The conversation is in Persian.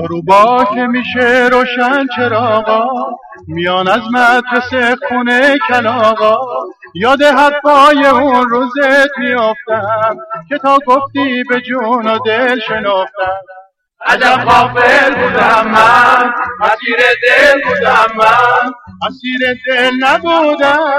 رو با که میشه روشن چراغا، میان از مدرسه خونه کلاغا، یاد حرفای اون روزت میافتم که تا گفتی به جون و دل شنافتم. عجب غافل بودم من، اسیر دل بودم من، اسیر دل نبودم،